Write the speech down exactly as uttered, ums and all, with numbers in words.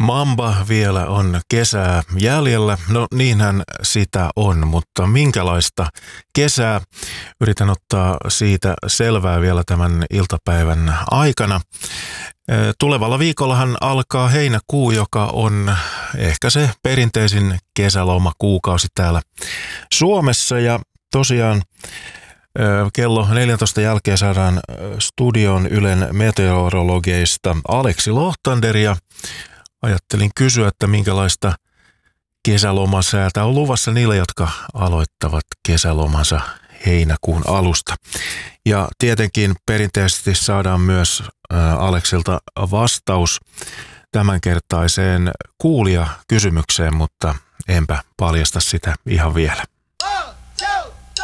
Mamba vielä on kesää jäljellä. No niinhän sitä on, mutta minkälaista kesää? Yritän ottaa siitä selvää vielä tämän iltapäivän aikana. Tulevalla viikollahan alkaa heinäkuu, joka on ehkä se perinteisin kesälomakuukausi täällä Suomessa. Ja tosiaan kello neljäntoista jälkeen saadaan studion Ylen meteorologeista Aleksi Lohtander ja ajattelin kysyä, että minkälaista kesälomasäätä on luvassa niille, jotka aloittavat kesälomansa heinäkuun alusta. Ja tietenkin perinteisesti saadaan myös Aleksilta vastaus tämänkertaiseen kuulijakysymykseen, mutta enpä paljasta sitä ihan vielä.